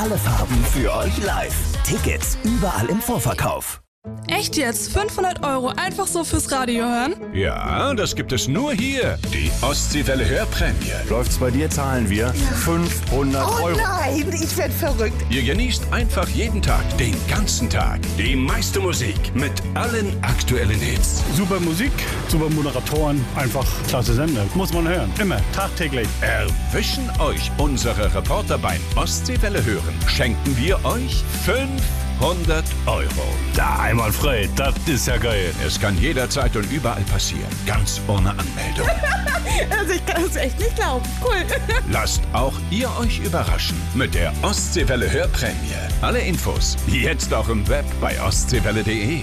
alle Farben für euch live. Tickets überall im Vorverkauf. Echt jetzt? 500 € einfach so fürs Radio hören? Ja, das gibt es nur hier. Die Ostseewelle Hörprämie. Läuft's bei dir, zahlen wir 500 €. Oh nein, ich werd verrückt. Ihr genießt einfach jeden Tag, den ganzen Tag, die meiste Musik mit allen aktuellen Hits. Super Musik, super Moderatoren, einfach klasse Sender. Muss man hören, immer, tagtäglich. Erwischen euch unsere Reporter beim Ostseewelle Hören. Schenken wir euch 500 €. Da einwandfrei, das ist ja geil. Es kann jederzeit und überall passieren, ganz ohne Anmeldung. Also ich kann es echt nicht glauben. Cool. Lasst auch ihr euch überraschen mit der Ostseewelle Hörprämie. Alle Infos jetzt auch im Web bei ostseewelle.de.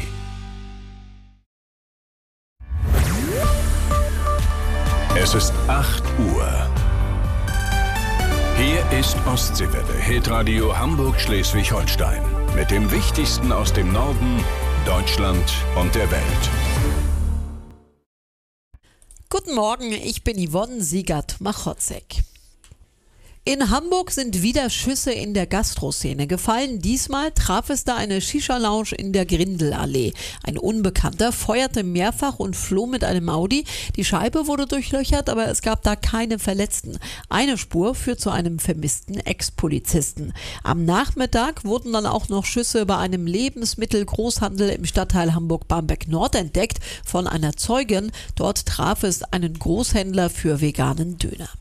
Es ist 8 Uhr. Hier ist Ostseewelle, Hitradio Hamburg-Schleswig-Holstein. Mit dem Wichtigsten aus dem Norden, Deutschland und der Welt. Guten Morgen, ich bin Yvonne Siegert-Machotzek. In Hamburg sind wieder Schüsse in der Gastroszene gefallen. Diesmal traf es da eine Shisha-Lounge in der Grindelallee. Ein Unbekannter feuerte mehrfach und floh mit einem Audi. Die Scheibe wurde durchlöchert, aber es gab da keine Verletzten. Eine Spur führt zu einem vermissten Ex-Polizisten. Am Nachmittag wurden dann auch noch Schüsse bei einem Lebensmittelgroßhandel im Stadtteil Hamburg-Barmbek-Nord entdeckt von einer Zeugin. Dort traf es einen Großhändler für veganen Döner.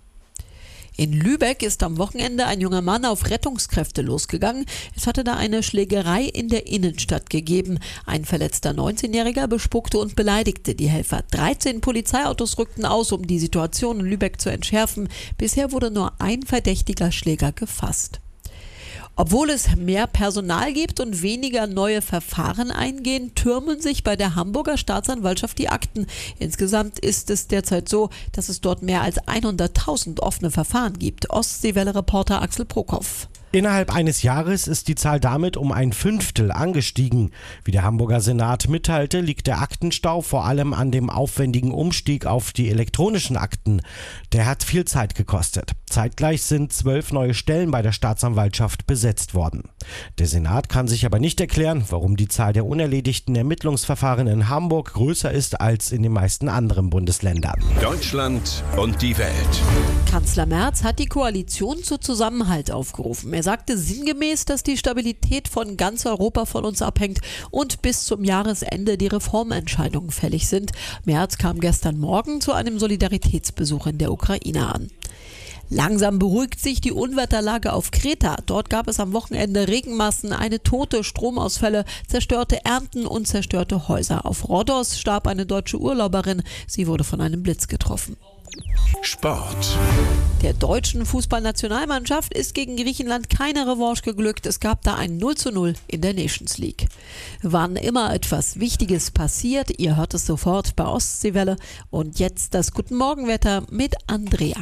In Lübeck ist am Wochenende ein junger Mann auf Rettungskräfte losgegangen. Es hatte da eine Schlägerei in der Innenstadt gegeben. Ein verletzter 19-Jähriger bespuckte und beleidigte die Helfer. 13 Polizeiautos rückten aus, um die Situation in Lübeck zu entschärfen. Bisher wurde nur ein verdächtiger Schläger gefasst. Obwohl es mehr Personal gibt und weniger neue Verfahren eingehen, türmen sich bei der Hamburger Staatsanwaltschaft die Akten. Insgesamt ist es derzeit so, dass es dort mehr als 100.000 offene Verfahren gibt. Ostseewelle-Reporter Axel Prokop. Innerhalb eines Jahres ist die Zahl damit um ein Fünftel angestiegen. Wie der Hamburger Senat mitteilte, liegt der Aktenstau vor allem an dem aufwendigen Umstieg auf die elektronischen Akten. Der hat viel Zeit gekostet. Zeitgleich sind 12 neue Stellen bei der Staatsanwaltschaft besetzt worden. Der Senat kann sich aber nicht erklären, warum die Zahl der unerledigten Ermittlungsverfahren in Hamburg größer ist als in den meisten anderen Bundesländern. Deutschland und die Welt. Kanzler Merz hat die Koalition zu Zusammenhalt aufgerufen. Er sagte sinngemäß, dass die Stabilität von ganz Europa von uns abhängt und bis zum Jahresende die Reformentscheidungen fällig sind. Merz kam gestern Morgen zu einem Solidaritätsbesuch in der Ukraine an. Langsam beruhigt sich die Unwetterlage auf Kreta. Dort gab es am Wochenende Regenmassen, eine Tote, Stromausfälle, zerstörte Ernten und zerstörte Häuser. Auf Rhodos starb eine deutsche Urlauberin. Sie wurde von einem Blitz getroffen. Sport. Der deutschen Fußballnationalmannschaft ist gegen Griechenland keine Revanche geglückt. Es gab da ein 0:0 in der Nations League. Wann immer etwas Wichtiges passiert, ihr hört es sofort bei Ostseewelle. Und jetzt das Guten Morgenwetter mit Andrea.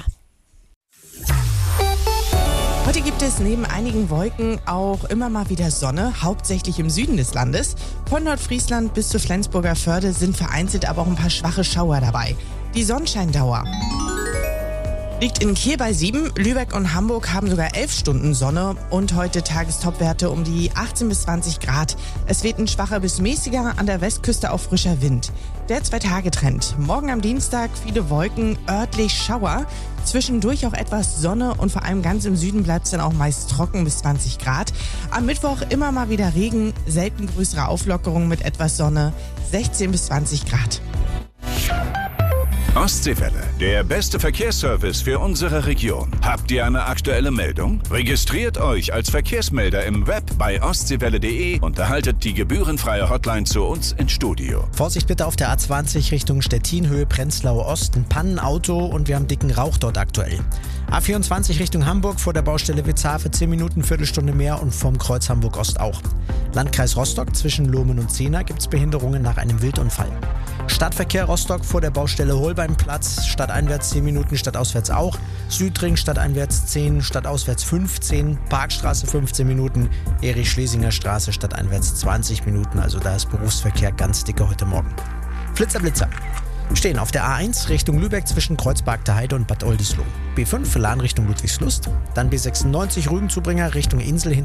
Heute gibt es neben einigen Wolken auch immer mal wieder Sonne, hauptsächlich im Süden des Landes. Von Nordfriesland bis zur Flensburger Förde sind vereinzelt aber auch ein paar schwache Schauer dabei. Die Sonnenscheindauer liegt in Kiel bei 7, Lübeck und Hamburg haben sogar 11 Stunden Sonne und heute Tagestopwerte um die 18 bis 20 Grad. Es weht ein schwacher bis mäßiger, an der Westküste auch frischer Wind. Der 2-Tage-Trend. Morgen am Dienstag viele Wolken, örtlich Schauer, zwischendurch auch etwas Sonne und vor allem ganz im Süden bleibt es dann auch meist trocken bis 20 Grad. Am Mittwoch immer mal wieder Regen, selten größere Auflockerung mit etwas Sonne, 16 bis 20 Grad. Ostseewelle, der beste Verkehrsservice für unsere Region. Habt ihr eine aktuelle Meldung? Registriert euch als Verkehrsmelder im Web bei ostseewelle.de und erhaltet die gebührenfreie Hotline zu uns ins Studio. Vorsicht bitte auf der A20 Richtung Stettin, Höhe Prenzlau Ost. Ein Pannenauto und wir haben dicken Rauch dort aktuell. A24 Richtung Hamburg vor der Baustelle Witzhafe 10 Minuten, Viertelstunde mehr und vom Kreuz Hamburg Ost auch. Landkreis Rostock zwischen Lohmen und Zehna gibt es Behinderungen nach einem Wildunfall. Stadtverkehr Rostock vor der Baustelle Holbeinplatz, stadteinwärts 10 Minuten, stadtauswärts auch. Südring stadteinwärts 10, stadtauswärts 15, Parkstraße 15 Minuten, Erich-Schlesinger Straße stadteinwärts 20 Minuten, also da ist Berufsverkehr ganz dicke heute Morgen. Blitzer. Stehen auf der A1 Richtung Lübeck zwischen Kreuzberg der Heide und Bad Oldesloe. B5 Lahn Richtung Ludwigslust, dann B96 Rügenzubringer Richtung Insel